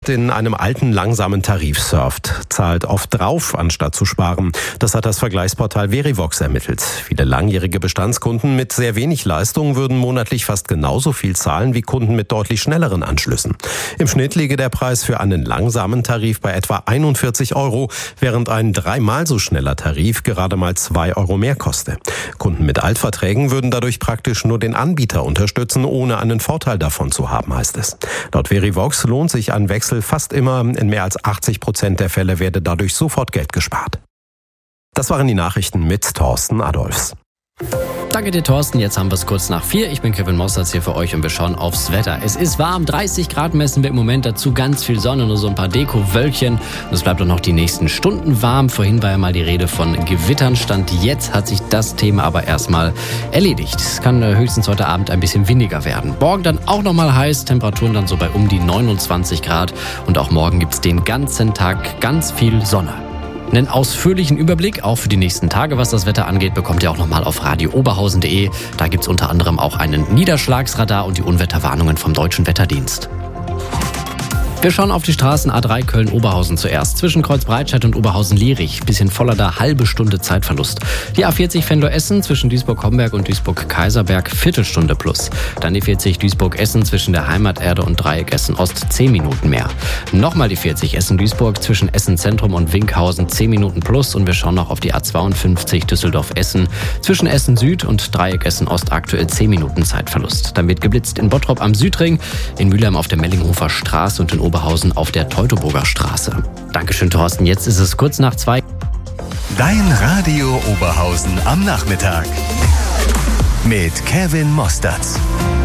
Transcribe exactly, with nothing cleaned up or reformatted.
in einem alten, langsamen Tarif surft, zahlt oft drauf, anstatt zu sparen. Das hat das Vergleichsportal Verivox ermittelt. Viele langjährige Bestandskunden mit sehr wenig Leistung würden monatlich fast genauso viel zahlen wie Kunden mit deutlich schnelleren Anschlüssen. Im Schnitt liege der Preis für einen langsamen Tarif bei etwa einundvierzig Euro, während ein dreimal so schneller Tarif gerade mal zwei Euro mehr koste. Kunden mit Altverträgen würden dadurch praktisch nur den Anbieter unterstützen, ohne einen Vorteil davon zu haben, heißt es. Laut Verivox lohnt sich ein Wechsel fast immer. In mehr als achtzig Prozent der Fälle werde dadurch sofort Geld gespart. Das waren die Nachrichten mit Thorsten Adolfs. Danke dir, Thorsten. Jetzt haben wir es kurz nach vier. Ich bin Kevin Mossertz hier für euch und wir schauen aufs Wetter. Es ist warm, dreißig Grad messen wir im Moment, dazu ganz viel Sonne, nur so ein paar Deko-Wölkchen. Und es bleibt auch noch die nächsten Stunden warm. Vorhin war ja mal die Rede von Gewittern. Stand jetzt hat sich das Thema aber erstmal erledigt. Es kann höchstens heute Abend ein bisschen windiger werden. Morgen dann auch nochmal heiß, Temperaturen dann so bei um die neunundzwanzig Grad. Und auch morgen gibt es den ganzen Tag ganz viel Sonne. Einen ausführlichen Überblick auch für die nächsten Tage, was das Wetter angeht, bekommt ihr auch nochmal auf radio oberhausen punkt de. Da gibt's unter anderem auch einen Niederschlagsradar und die Unwetterwarnungen vom Deutschen Wetterdienst. Wir schauen auf die Straßen A drei Köln-Oberhausen zuerst. Zwischen Kreuzbreitscheid und Oberhausen-Lierich. Bisschen voller da, halbe Stunde Zeitverlust. Die A vierzig Venlo-Essen zwischen Duisburg-Homberg und Duisburg-Kaiserberg, Viertelstunde plus. Dann die vierzig Duisburg-Essen zwischen der Heimaterde und Dreieck Essen-Ost, zehn Minuten mehr. Nochmal die vierzig Essen-Duisburg zwischen Essen-Zentrum und Winkhausen, zehn Minuten plus. Und wir schauen noch auf die A zweiundfünfzig Düsseldorf-Essen zwischen Essen-Süd und Dreieck Essen-Ost, aktuell zehn Minuten Zeitverlust. Dann wird geblitzt in Bottrop am Südring, in Mülheim auf der Mellinghofer Straße und in Oberhausen auf der Teutoburger Straße. Dankeschön, Thorsten. Jetzt ist es kurz nach zwei. Dein Radio Oberhausen am Nachmittag mit Kevin Mossertz.